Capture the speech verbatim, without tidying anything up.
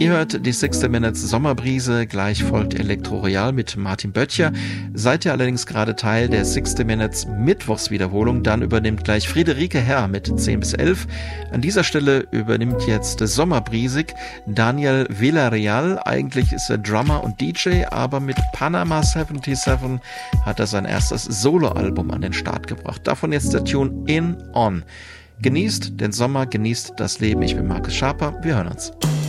Ihr hört die sixty Minutes Sommerbrise, gleich folgt Elektro Royal mit Martin Böttcher. Seid ihr allerdings gerade Teil der sixty Minutes Mittwochswiederholung, dann übernimmt gleich Friederike Herr mit zehn bis elf. An dieser Stelle übernimmt jetzt Sommerbrisig Daniel Villarreal. Eigentlich ist er Drummer und D J, aber mit Panama siebenundsiebzig hat er sein erstes Soloalbum an den Start gebracht. Davon jetzt der Tune In On. Genießt den Sommer, genießt das Leben. Ich bin Markus Schaper. Wir hören uns.